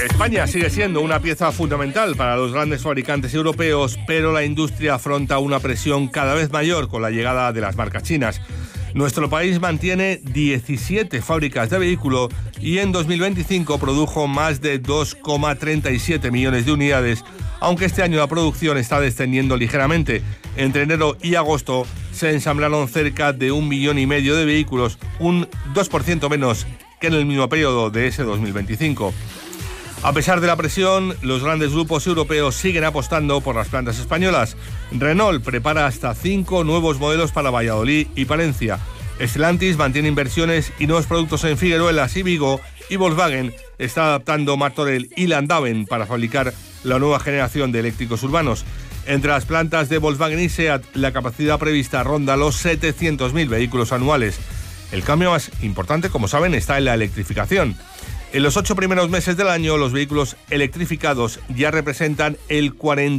España sigue siendo una pieza fundamental para los grandes fabricantes europeos, pero la industria afronta una presión cada vez mayor con la llegada de las marcas chinas. Nuestro país mantiene 17 fábricas de vehículo y en 2025 produjo más de 2,37 millones de unidades, aunque este año la producción está descendiendo ligeramente. Entre enero y agosto se ensamblaron cerca de 1,5 millones de vehículos, un 2% menos que en el mismo periodo de ese 2025. A pesar de la presión, los grandes grupos europeos siguen apostando por las plantas españolas. Renault prepara hasta 5 nuevos modelos para Valladolid y Palencia. Stellantis mantiene inversiones y nuevos productos en Figueruelas y Vigo, y Volkswagen está adaptando Martorell y Landhaven para fabricar la nueva generación de eléctricos urbanos. Entre las plantas de Volkswagen y SEAT, la capacidad prevista ronda los 700.000 vehículos anuales. El cambio más importante, como saben, está en la electrificación. En los 8 primeros meses del año, los vehículos electrificados ya representan el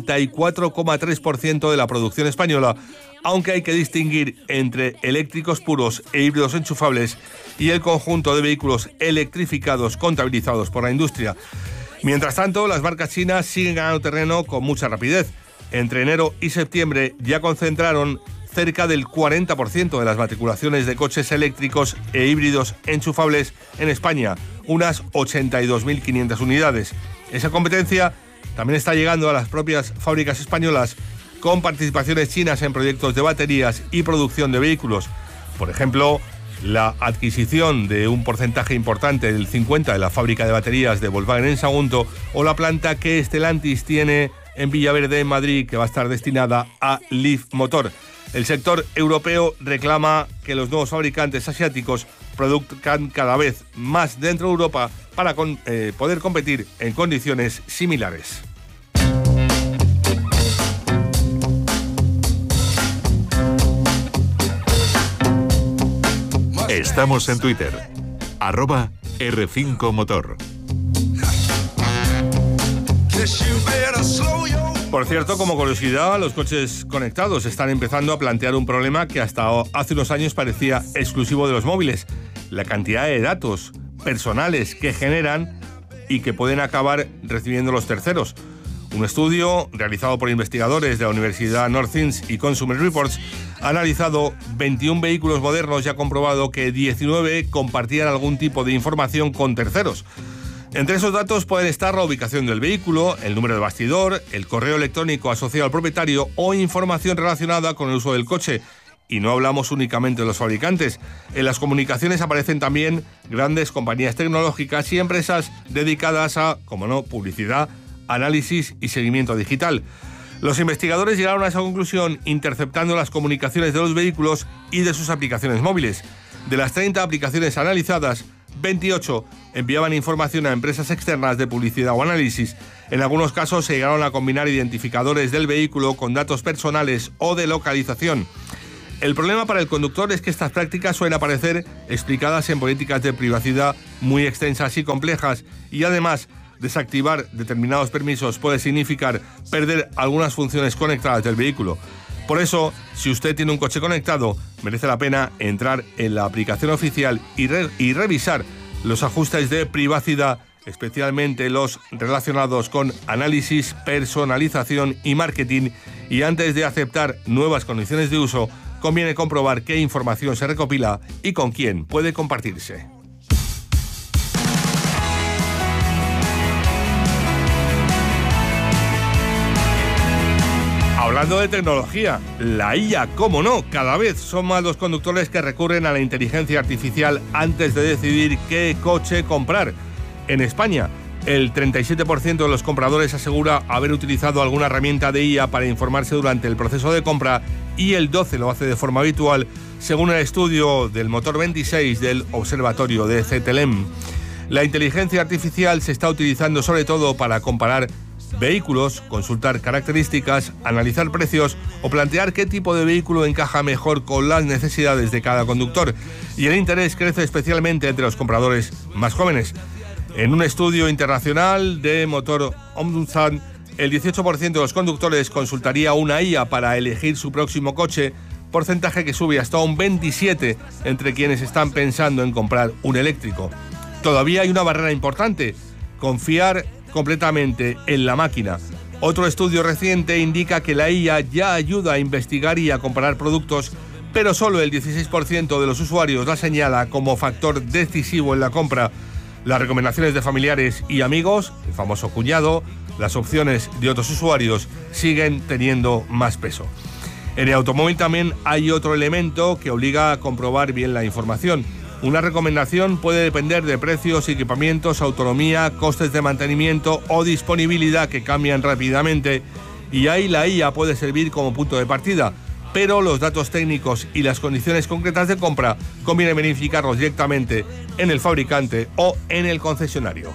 44,3% de la producción española, aunque hay que distinguir entre eléctricos puros e híbridos enchufables y el conjunto de vehículos electrificados contabilizados por la industria. Mientras tanto, las marcas chinas siguen ganando terreno con mucha rapidez. Entre enero y septiembre ya concentraron cerca del 40% de las matriculaciones de coches eléctricos e híbridos enchufables en España, unas 82.500 unidades. Esa competencia también está llegando a las propias fábricas españolas, con participaciones chinas en proyectos de baterías y producción de vehículos. Por ejemplo, la adquisición de un porcentaje importante del 50% de la fábrica de baterías de Volkswagen en Sagunto, o la planta que Stellantis tiene en Villaverde, en Madrid, que va a estar destinada a Leaf Motor. El sector europeo reclama que los nuevos fabricantes asiáticos produzcan cada vez más dentro de Europa para poder competir en condiciones similares. Estamos en Twitter, @R5Motor. Por cierto, como curiosidad, los coches conectados están empezando a plantear un problema que hasta hace unos años parecía exclusivo de los móviles: la cantidad de datos personales que generan y que pueden acabar recibiendo los terceros. Un estudio realizado por investigadores de la Universidad Northeast y Consumer Reports ha analizado 21 vehículos modernos y ha comprobado que 19 compartían algún tipo de información con terceros. Entre esos datos pueden estar la ubicación del vehículo, el número de bastidor, el correo electrónico asociado al propietario o información relacionada con el uso del coche. Y no hablamos únicamente de los fabricantes. En las comunicaciones aparecen también grandes compañías tecnológicas y empresas dedicadas a, como no, publicidad, análisis y seguimiento digital. Los investigadores llegaron a esa conclusión interceptando las comunicaciones de los vehículos y de sus aplicaciones móviles. De las 30 aplicaciones analizadas, 28 enviaban información a empresas externas de publicidad o análisis. En algunos casos se llegaron a combinar identificadores del vehículo con datos personales o de localización. El problema para el conductor es que estas prácticas suelen aparecer explicadas en políticas de privacidad muy extensas y complejas, y además desactivar determinados permisos puede significar perder algunas funciones conectadas del vehículo. Por eso, si usted tiene un coche conectado, merece la pena entrar en la aplicación oficial y revisar los ajustes de privacidad, especialmente los relacionados con análisis, personalización y marketing, y antes de aceptar nuevas condiciones de uso, conviene comprobar qué información se recopila y con quién puede compartirse. Hablando de tecnología, la IA, cómo no, cada vez son más los conductores que recurren a la inteligencia artificial antes de decidir qué coche comprar. En España, el 37% de los compradores asegura haber utilizado alguna herramienta de IA para informarse durante el proceso de compra, y el 12% lo hace de forma habitual, según el estudio del Motor 26 del Observatorio de CETELEM. La inteligencia artificial se está utilizando sobre todo para comparar vehículos, consultar características, analizar precios o plantear qué tipo de vehículo encaja mejor con las necesidades de cada conductor. Y el interés crece especialmente entre los compradores más jóvenes. En un estudio internacional de Motor Ombudsman, el 18% de los conductores consultaría una IA para elegir su próximo coche, porcentaje que sube hasta un 27% entre quienes están pensando en comprar un eléctrico. Todavía hay una barrera importante: confiar completamente en la máquina. Otro estudio reciente indica que la IA ya ayuda a investigar y a comparar productos, pero solo el 16% de los usuarios la señala como factor decisivo en la compra. Las recomendaciones de familiares y amigos, el famoso cuñado, las opciones de otros usuarios siguen teniendo más peso. En el automóvil también hay otro elemento que obliga a comprobar bien la información. Una recomendación puede depender de precios, equipamientos, autonomía, costes de mantenimiento o disponibilidad que cambian rápidamente, y ahí la IA puede servir como punto de partida, pero los datos técnicos y las condiciones concretas de compra conviene verificarlos directamente en el fabricante o en el concesionario.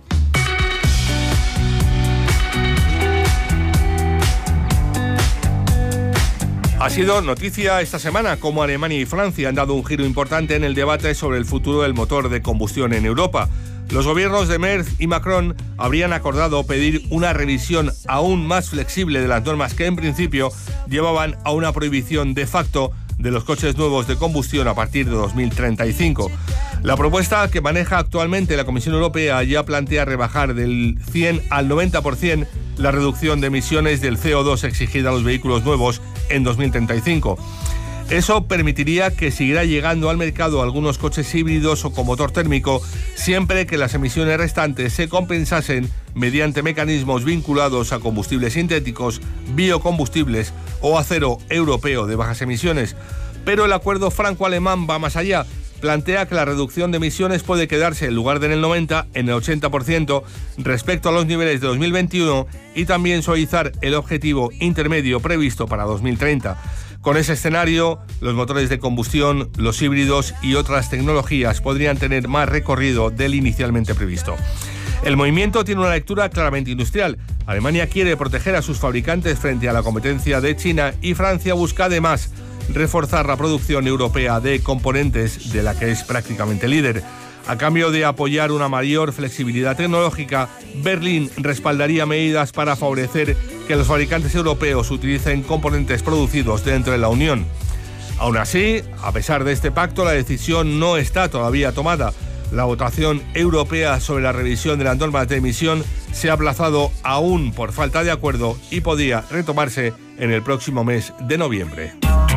Ha sido noticia esta semana cómo Alemania y Francia han dado un giro importante en el debate sobre el futuro del motor de combustión en Europa. Los gobiernos de Merz y Macron habrían acordado pedir una revisión aún más flexible de las normas que en principio llevaban a una prohibición de facto de los coches nuevos de combustión a partir de 2035. La propuesta que maneja actualmente la Comisión Europea ya plantea rebajar del 100 al 90% la reducción de emisiones del CO2 exigida a los vehículos nuevos en 2035. Eso permitiría que siguiera llegando al mercado algunos coches híbridos o con motor térmico, siempre que las emisiones restantes se compensasen mediante mecanismos vinculados a combustibles sintéticos, biocombustibles o acero europeo de bajas emisiones. Pero el acuerdo franco-alemán va más allá. Plantea que la reducción de emisiones puede quedarse en lugar de en el 90%, en el 80% respecto a los niveles de 2021 y también suavizar el objetivo intermedio previsto para 2030. Con ese escenario, los motores de combustión, los híbridos y otras tecnologías podrían tener más recorrido del inicialmente previsto. El movimiento tiene una lectura claramente industrial. Alemania quiere proteger a sus fabricantes frente a la competencia de China y Francia busca además reforzar la producción europea de componentes, de la que es prácticamente líder. A cambio de apoyar una mayor flexibilidad tecnológica, Berlín respaldaría medidas para favorecer que los fabricantes europeos utilicen componentes producidos dentro de la Unión. Aún así, a pesar de este pacto, la decisión no está todavía tomada. La votación europea sobre la revisión de las normas de emisión se ha aplazado aún por falta de acuerdo y podría retomarse en el próximo mes de noviembre.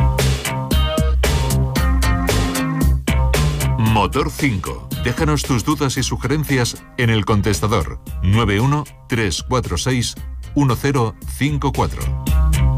Motor 5. Déjanos tus dudas y sugerencias en el contestador 91 346 1054.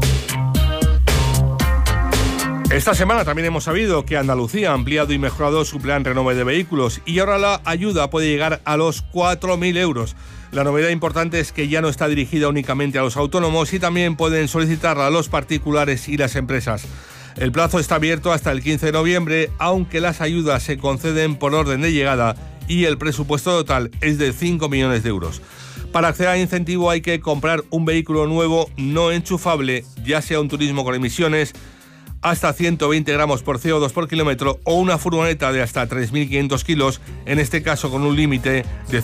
Esta semana también hemos sabido que Andalucía ha ampliado y mejorado su plan Renove de vehículos y ahora la ayuda puede llegar a los 4.000 euros. La novedad importante es que ya no está dirigida únicamente a los autónomos y también pueden solicitarla a los particulares y las empresas. El plazo está abierto hasta el 15 de noviembre, aunque las ayudas se conceden por orden de llegada y el presupuesto total es de 5 millones de euros. Para acceder al incentivo hay que comprar un vehículo nuevo no enchufable, ya sea un turismo con emisiones hasta 120 gramos por CO2 por kilómetro o una furgoneta de hasta 3.500 kilos, en este caso con un límite de